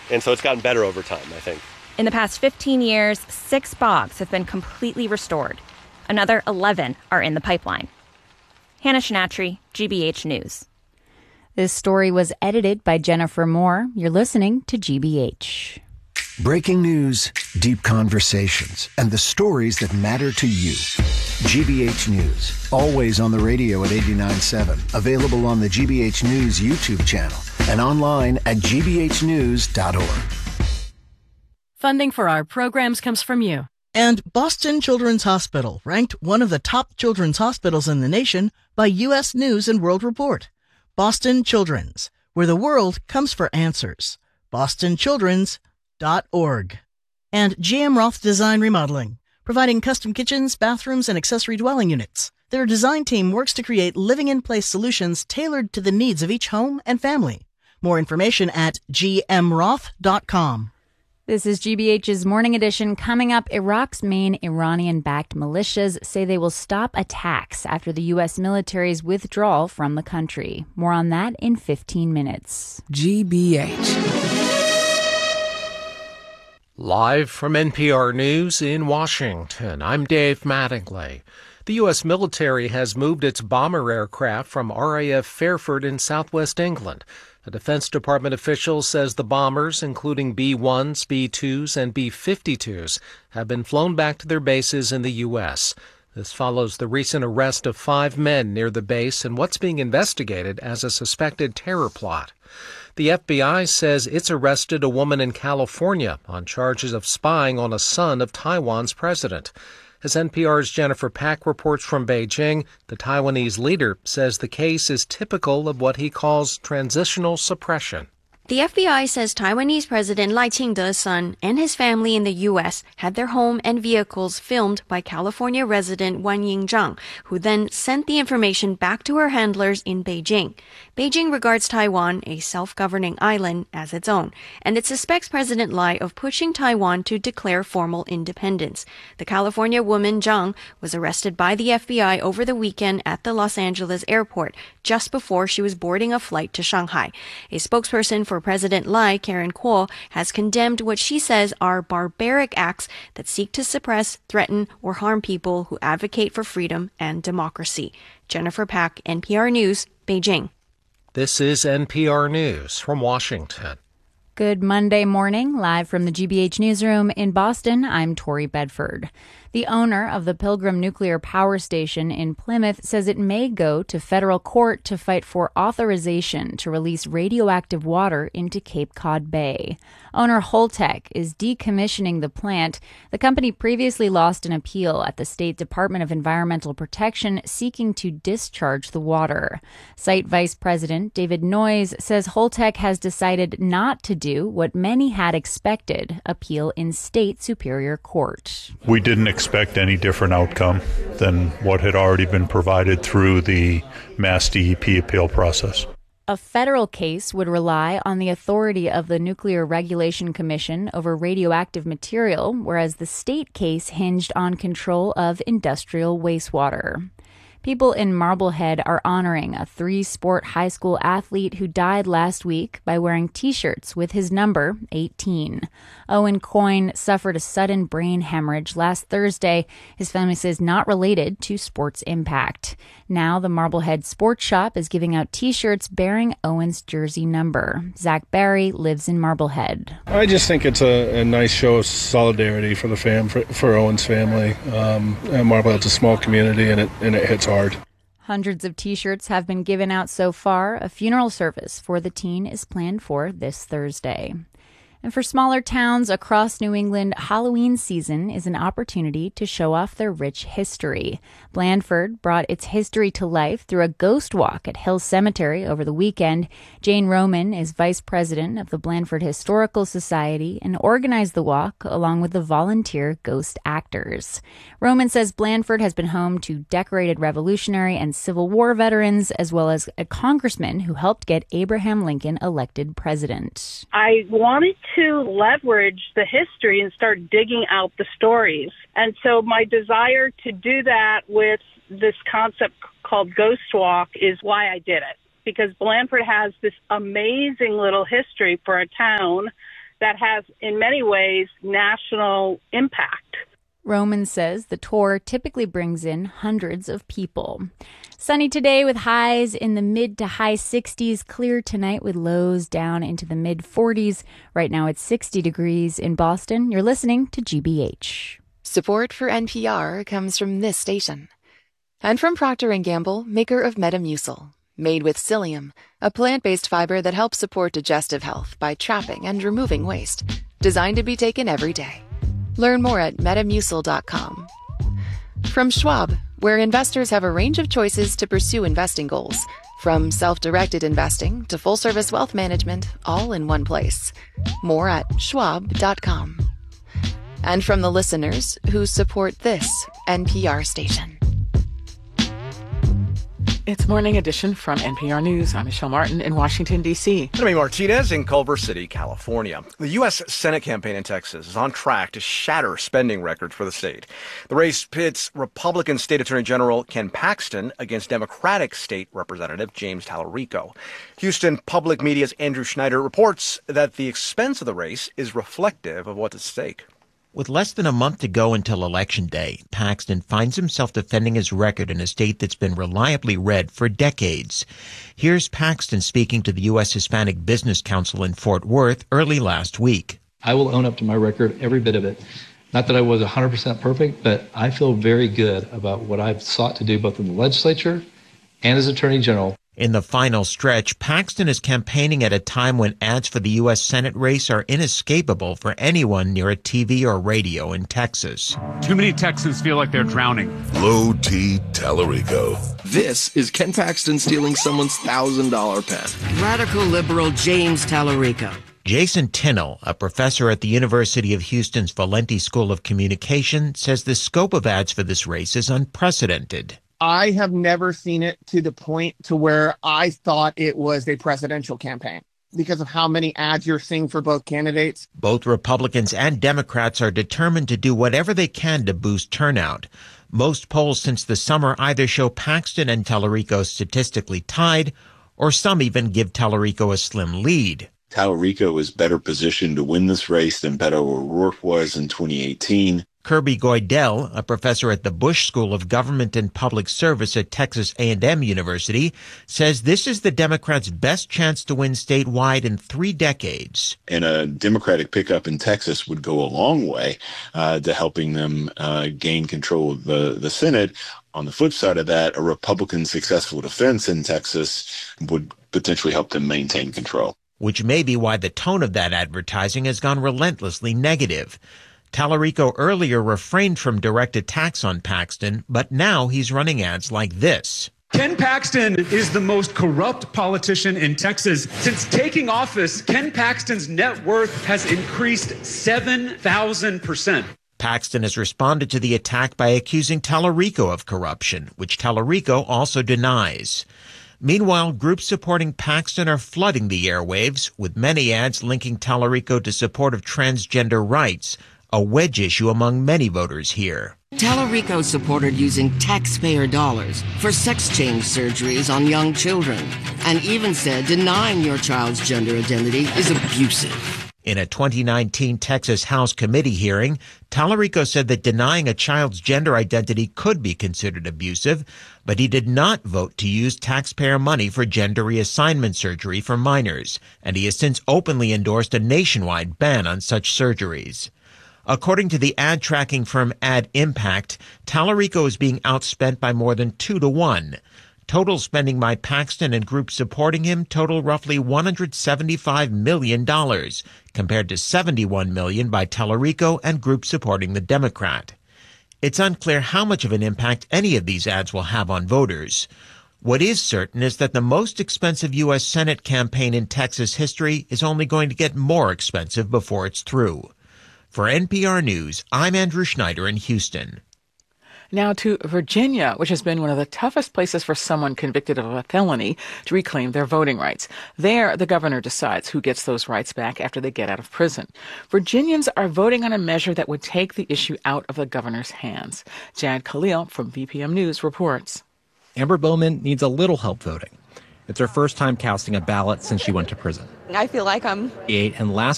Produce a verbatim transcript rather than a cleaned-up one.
And so it's gotten better over time, I think. In the past fifteen years, six bogs have been completely restored. Another eleven are in the pipeline. Hannah Shinatri, G B H News. This story was edited by Jennifer Moore. You're listening to G B H. Breaking news, deep conversations, and the stories that matter to you. G B H News, always on the radio at eighty-nine point seven. Available on the G B H News YouTube channel and online at g b h news dot org. Funding for our programs comes from you. And Boston Children's Hospital, ranked one of the top children's hospitals in the nation by U S News and World Report. Boston Children's, where the world comes for answers. boston children's dot org. And G M Roth Design Remodeling, providing custom kitchens, bathrooms, and accessory dwelling units. Their design team works to create living-in-place solutions tailored to the needs of each home and family. More information at g m roth dot com. This is G B H's Morning Edition. Coming up, Iraq's main Iranian-backed militias say they will stop attacks after the U S military's withdrawal from the country. More on that in fifteen minutes. G B H. Live from N P R News in Washington, I'm Dave Mattingly. The U S military has moved its bomber aircraft from R A F Fairford in southwest England. A Defense Department official says the bombers, including B ones, B twos, and B fifty-twos, have been flown back to their bases in the U S. This follows the recent arrest of five men near the base in what's being investigated as a suspected terror plot. The F B I says it's arrested a woman in California on charges of spying on a son of Taiwan's president. As N P R's Jennifer Pack reports from Beijing, the Taiwanese leader says the case is typical of what he calls transitional suppression. The F B I says Taiwanese President Lai Ching-te's son and his family in the U S had their home and vehicles filmed by California resident Wan Ying-zhang, who then sent the information back to her handlers in Beijing. Beijing regards Taiwan, a self-governing island, as its own, and it suspects President Lai of pushing Taiwan to declare formal independence. The California woman Zhang was arrested by the F B I over the weekend at the Los Angeles airport, just before she was boarding a flight to Shanghai. A spokesperson for President Lai, Karen Kuo, has condemned what she says are barbaric acts that seek to suppress, threaten, or harm people who advocate for freedom and democracy. Jennifer Pack, N P R News, Beijing. This is N P R News from Washington. Good Monday morning, live from the G B H Newsroom in Boston. I'm Tori Bedford. The owner of the Pilgrim Nuclear Power Station in Plymouth says it may go to federal court to fight for authorization to release radioactive water into Cape Cod Bay. Owner Holtec is decommissioning the plant. The company previously lost an appeal at the State Department of Environmental Protection seeking to discharge the water. Site Vice President David Noyes says Holtec has decided not to do what many had expected, appeal in state superior court. We didn't expect any different outcome than what had already been provided through the Mass D E P appeal process. A federal case would rely on the authority of the Nuclear Regulation Commission over radioactive material, whereas the state case hinged on control of industrial wastewater. People in Marblehead are honoring a three-sport high school athlete who died last week by wearing T-shirts with his number, eighteen. Owen Coyne suffered a sudden brain hemorrhage last Thursday. His family says not related to sports impact. Now the Marblehead Sports Shop is giving out T-shirts bearing Owen's jersey number. Zach Barry lives in Marblehead. I just think it's a, a nice show of solidarity for the fam, for, for Owen's family. Um, Marblehead's a small community, and it and it hits hard. Hundreds of T-shirts have been given out so far. A funeral service for the teen is planned for this Thursday. And for smaller towns across New England, Halloween season is an opportunity to show off their rich history. Blandford brought its history to life through a ghost walk at Hill Cemetery over the weekend. Jane Roman is vice president of the Blandford Historical Society and organized the walk along with the volunteer ghost actors. Roman says Blandford has been home to decorated Revolutionary and Civil War veterans, as well as a congressman who helped get Abraham Lincoln elected president. I wanted to leverage the history and start digging out the stories. And so my desire to do that with this concept called Ghost Walk is why I did it. Because Blandford has this amazing little history for a town that has, in many ways, national impact. Roman says the tour typically brings in hundreds of people. Sunny today with highs in the mid to high sixties. Clear tonight with lows down into the mid forties. Right now it's sixty degrees in Boston. You're listening to G B H. Support for N P R comes from this station. And from Procter and Gamble, maker of Metamucil. Made with psyllium, a plant-based fiber that helps support digestive health by trapping and removing waste. Designed to be taken every day. Learn more at metamucil dot com. From Schwab, where investors have a range of choices to pursue investing goals. From self-directed investing to full-service wealth management, all in one place. More at schwab dot com. And from the listeners who support this N P R station. It's Morning Edition from N P R News. I'm Michelle Martin in Washington, D C I'm Martinez in Culver City, California. The U S Senate campaign in Texas is on track to shatter spending records for the state. The race pits Republican State Attorney General Ken Paxton against Democratic State Representative James Tallarico. Houston Public Media's Andrew Schneider reports that the expense of the race is reflective of what's at stake. With less than a month to go until Election Day, Paxton finds himself defending his record in a state that's been reliably red for decades. Here's Paxton speaking to the U S Hispanic Business Council in Fort Worth early last week. I will own up to my record, every bit of it. Not that I was one hundred percent perfect, but I feel very good about what I've sought to do both in the legislature and as Attorney General. In the final stretch, Paxton is campaigning at a time when ads for the U S Senate race are inescapable for anyone near a T V or radio in Texas. Too many Texans feel like they're drowning. Low T Tallarico. This is Ken Paxton stealing someone's one thousand dollars pen. Radical liberal James Tallarico. Jason Tinnell, a professor at the University of Houston's Valenti School of Communication, says the scope of ads for this race is unprecedented. I have never seen it to the point to where I thought it was a presidential campaign because of how many ads you're seeing for both candidates. Both Republicans and Democrats are determined to do whatever they can to boost turnout. Most polls since the summer either show Paxton and Tallarico statistically tied, or some even give Tallarico a slim lead. Tallarico is better positioned to win this race than Beto O'Rourke was in twenty eighteen. Kirby Goidel, a professor at the Bush School of Government and Public Service at Texas A and M University, says this is the Democrats' best chance to win statewide in three decades. And a Democratic pickup in Texas would go a long way uh, to helping them uh, gain control of the, the Senate. On the flip side of that, a Republican successful defense in Texas would potentially help them maintain control. Which may be why the tone of that advertising has gone relentlessly negative. Tallarico earlier refrained from direct attacks on Paxton, but now he's running ads like this. Ken Paxton is the most corrupt politician in Texas. Since taking office, Ken Paxton's net worth has increased seven thousand percent. Paxton has responded to the attack by accusing Tallarico of corruption, which Tallarico also denies. Meanwhile, groups supporting Paxton are flooding the airwaves, with many ads linking Tallarico to support of transgender rights, a wedge issue among many voters here. Tallarico supported using taxpayer dollars for sex change surgeries on young children, and even said denying your child's gender identity is abusive. In a twenty nineteen Texas House committee hearing, Tallarico said that denying a child's gender identity could be considered abusive, but he did not vote to use taxpayer money for gender reassignment surgery for minors, and he has since openly endorsed a nationwide ban on such surgeries. According to the ad tracking firm Ad Impact, Tallarico is being outspent by more than two to one. Total spending by Paxton and groups supporting him total roughly one hundred seventy-five million dollars, compared to seventy-one million dollars by Tallarico and groups supporting the Democrat. It's unclear how much of an impact any of these ads will have on voters. What is certain is that the most expensive U S Senate campaign in Texas history is only going to get more expensive before it's through. For N P R News, I'm Andrew Schneider in Houston. Now to Virginia, which has been one of the toughest places for someone convicted of a felony to reclaim their voting rights. There, the governor decides who gets those rights back after they get out of prison. Virginians are voting on a measure that would take the issue out of the governor's hands. Jad Khalil from V P M News reports. Amber Bowman needs a little help voting. It's her first time casting a ballot since she went to prison. I feel like I'm And last